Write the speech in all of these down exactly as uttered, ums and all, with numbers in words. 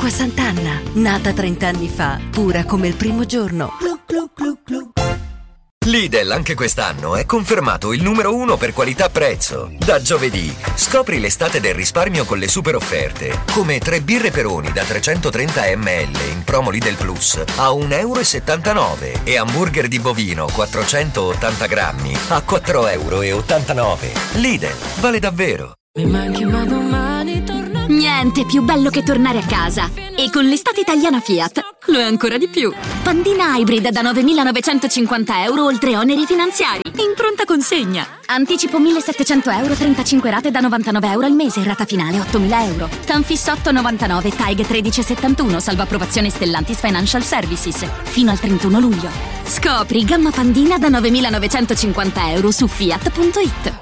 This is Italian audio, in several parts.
Acqua Sant'Anna, nata trent'anni fa, pura come il primo giorno. Glu, glu, glu, glu. Lidl anche quest'anno è confermato il numero uno per qualità-prezzo. Da giovedì scopri l'estate del risparmio con le super offerte, come tre birre Peroni da trecentotrenta millilitri in promo Lidl Plus a un euro e settantanove e hamburger di bovino quattrocentottanta grammi a quattro euro e ottantanove. Lidl, vale davvero. Mi manchi ma domani torno. Niente più bello che tornare a casa. E con l'estate italiana Fiat lo è ancora di più. Pandina Hybrid da novemilanovecentocinquanta euro oltre oneri finanziari. In pronta consegna. Anticipo millesettecento euro, trentacinque rate da novantanove euro al mese. Rata finale ottomila euro. Tanfis otto virgola novantanove, T A I G tredici virgola settantuno. Salva approvazione Stellantis Financial Services. Fino al trentuno luglio. Scopri gamma Pandina da novemilanovecentocinquanta euro su fiat punto it.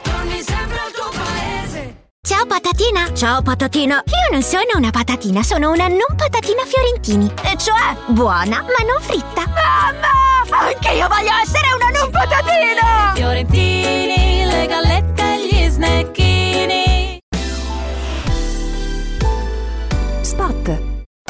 Ciao patatina! Ciao patatina! Io non sono una patatina, sono una non patatina Fiorentini. E cioè, buona ma non fritta. Mamma! Anche io voglio essere una non patatina! Fiorentini, le gallette e gli snecchini. Spot.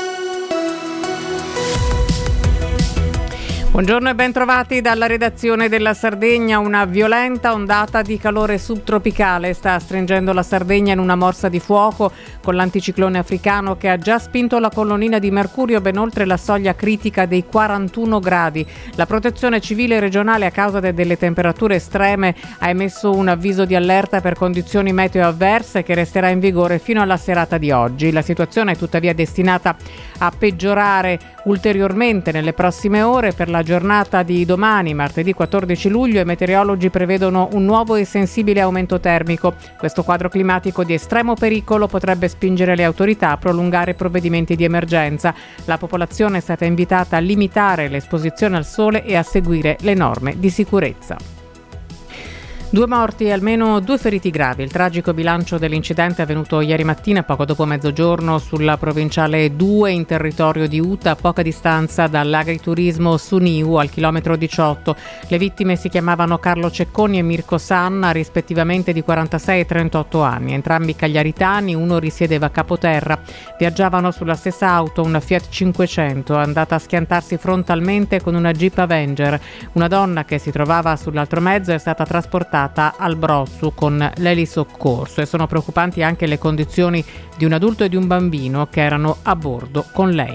Buongiorno e ben trovati dalla redazione della Sardegna. Una violenta ondata di calore subtropicale sta stringendo la Sardegna in una morsa di fuoco con l'anticiclone africano che ha già spinto la colonnina di mercurio ben oltre la soglia critica dei quarantuno gradi. La protezione civile regionale, a causa de- delle temperature estreme, ha emesso un avviso di allerta per condizioni meteo avverse che resterà in vigore fino alla serata di oggi. La situazione è tuttavia destinata a peggiorare ulteriormente nelle prossime ore. Per la giornata di domani, martedì quattordici luglio, i meteorologi prevedono un nuovo e sensibile aumento termico. Questo quadro climatico di estremo pericolo potrebbe spingere le autorità a prolungare provvedimenti di emergenza. La popolazione è stata invitata a limitare l'esposizione al sole e a seguire le norme di sicurezza. Due morti e almeno due feriti gravi. Il tragico bilancio dell'incidente è avvenuto ieri mattina, poco dopo mezzogiorno, sulla provinciale due in territorio di Uta, a poca distanza dall'agriturismo Suniu, al chilometro diciotto. Le vittime si chiamavano Carlo Cecconi e Mirko Sanna, rispettivamente di quarantasei e trentotto anni. Entrambi cagliaritani, uno risiedeva a Capoterra. Viaggiavano sulla stessa auto, una Fiat cinquecento, andata a schiantarsi frontalmente con una Jeep Avenger. Una donna che si trovava sull'altro mezzo è stata trasportata al Brozzu con l'elisoccorso, e sono preoccupanti anche le condizioni di un adulto e di un bambino che erano a bordo con lei.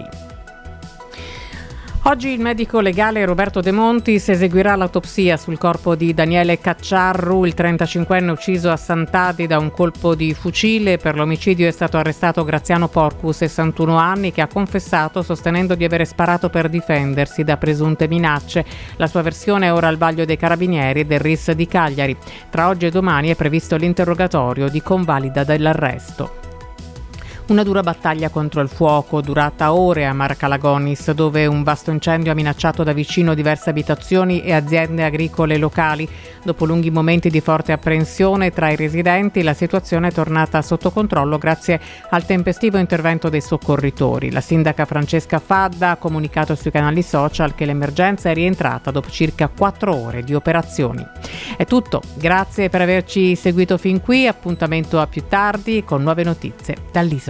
Oggi il medico legale Roberto De Montis eseguirà l'autopsia sul corpo di Daniele Cacciarru, il trentacinquenne ucciso a Sant'Adi da un colpo di fucile. Per l'omicidio è stato arrestato Graziano Porcu, sessantuno anni, che ha confessato sostenendo di avere sparato per difendersi da presunte minacce. La sua versione è ora al vaglio dei carabinieri e del R I S di Cagliari. Tra oggi e domani è previsto l'interrogatorio di convalida dell'arresto. Una dura battaglia contro il fuoco, durata ore a Marcalagonis, dove un vasto incendio ha minacciato da vicino diverse abitazioni e aziende agricole locali. Dopo lunghi momenti di forte apprensione tra i residenti, la situazione è tornata sotto controllo grazie al tempestivo intervento dei soccorritori. La sindaca Francesca Fadda ha comunicato sui canali social che l'emergenza è rientrata dopo circa quattro ore di operazioni. È tutto, grazie per averci seguito fin qui, appuntamento a più tardi con nuove notizie dall'isola.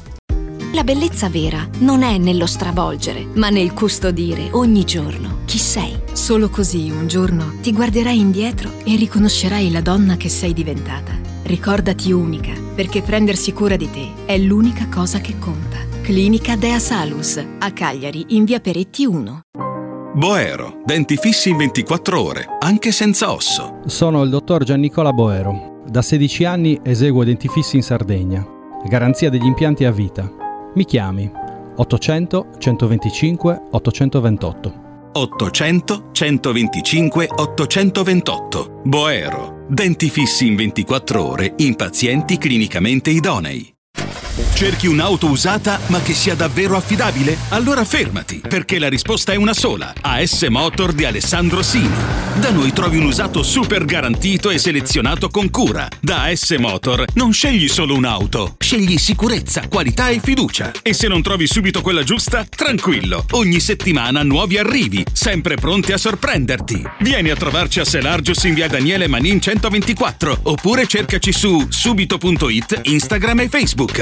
La bellezza vera non è nello stravolgere, ma nel custodire ogni giorno chi sei. Solo così un giorno ti guarderai indietro e riconoscerai la donna che sei diventata. Ricordati unica, perché prendersi cura di te è l'unica cosa che conta. Clinica Dea Salus, a Cagliari, in via Peretti uno. Boero, denti fissi in ventiquattro ore, anche senza osso. Sono il dottor Giannicola Boero. Da sedici anni eseguo denti fissi in Sardegna. Garanzia degli impianti a vita. Mi chiami ottocento centoventicinque ottocentoventotto. ottocento centoventicinque ottocentoventotto. Boero, denti fissi in ventiquattro ore in pazienti clinicamente idonei. Cerchi un'auto usata ma che sia davvero affidabile? Allora fermati, perché la risposta è una sola. A S Motor di Alessandro Sini. Da noi trovi un usato super garantito e selezionato con cura. Da A S Motor non scegli solo un'auto, scegli sicurezza, qualità e fiducia. E se non trovi subito quella giusta, tranquillo, ogni settimana nuovi arrivi, sempre pronti a sorprenderti. Vieni a trovarci a Selargius in via Daniele Manin centoventiquattro, oppure cercaci su subito punto it, Instagram e Facebook. A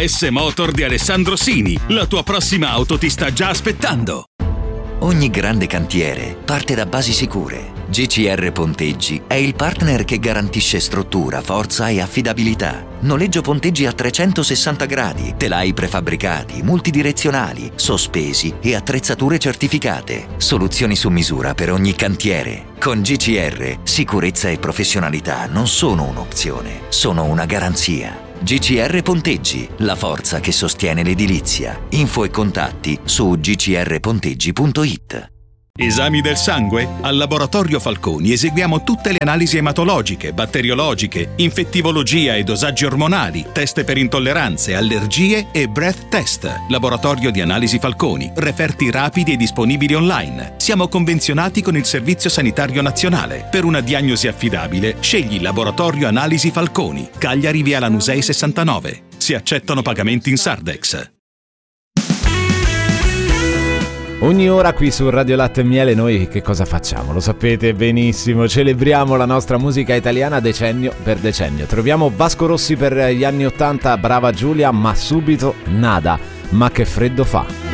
S Motor di Alessandro Sini. La tua prossima auto ti sta già aspettando. Ogni grande cantiere parte da basi sicure. G C R Ponteggi è il partner che garantisce struttura, forza e affidabilità. Noleggio ponteggi a trecentosessanta gradi, telai prefabbricati, multidirezionali, sospesi e attrezzature certificate. Soluzioni su misura per ogni cantiere. Con G C R, sicurezza e professionalità non sono un'opzione, sono una garanzia. G C R Ponteggi, la forza che sostiene l'edilizia. Info e contatti su g c r ponteggi punto i t. Esami del sangue? Al Laboratorio Falconi eseguiamo tutte le analisi ematologiche, batteriologiche, infettivologia e dosaggi ormonali, test per intolleranze, allergie e breath test. Laboratorio di Analisi Falconi, referti rapidi e disponibili online. Siamo convenzionati con il Servizio Sanitario Nazionale. Per una diagnosi affidabile, scegli Laboratorio Analisi Falconi, Cagliari via Lanusei sessantanove. Si accettano pagamenti in Sardex. Ogni ora qui su Radio Latte e Miele noi che cosa facciamo? Lo sapete benissimo, celebriamo la nostra musica italiana decennio per decennio. Troviamo Vasco Rossi per gli anni ottanta, Brava Giulia, ma subito nada, ma che freddo fa.